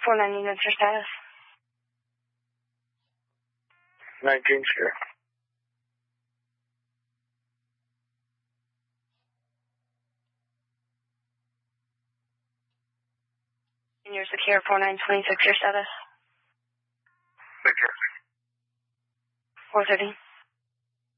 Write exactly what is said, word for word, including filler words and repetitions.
four nine units, your status? nineteen Sierra. And you're secure, four nine twenty-six, your status? Secure. four thirty.